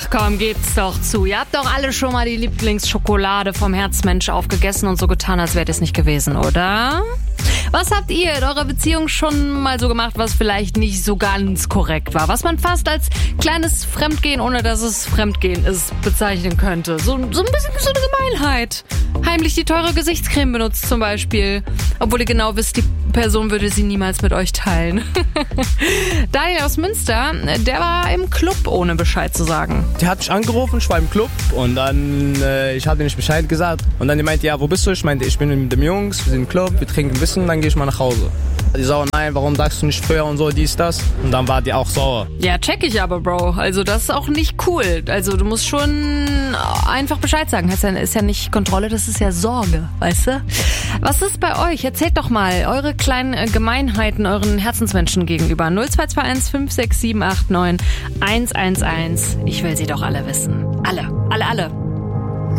Ach komm, gebt's doch zu. Ihr habt doch alle schon mal die Lieblingsschokolade vom Herzmensch aufgegessen und so getan, als wäre es nicht gewesen, oder? Was habt ihr in eurer Beziehung schon mal so gemacht, was vielleicht nicht so ganz korrekt war? Was man fast als kleines Fremdgehen, ohne dass es Fremdgehen ist, bezeichnen könnte. So ein bisschen so eine Gemeinheit. Heimlich die teure Gesichtscreme benutzt zum Beispiel. Obwohl ihr genau wisst, die Person würde sie niemals mit euch teilen. Daniel aus Münster, der war im Club, ohne Bescheid zu sagen. Der hat mich angerufen, ich war im Club und dann, ich habe ihm nicht Bescheid gesagt. Und dann die meinte, ja, wo bist du? Ich meinte, ich bin mit dem Jungs, wir sind im Club, wir trinken ein bisschen, dann gehe ich mal nach Hause. Die sauer, nein, warum sagst du nicht früher und so, dies, das? Und dann war die auch sauer. Ja, check ich aber, Bro. Also das ist auch nicht cool. Also du musst schon einfach Bescheid sagen. Das ist ja nicht Kontrolle, das ist ja Sorge, weißt du? Was ist bei euch? Erzählt doch mal eure kleinen Gemeinheiten euren Herzensmenschen gegenüber. 0221 56789 111. Ich will sie doch alle wissen. Alle.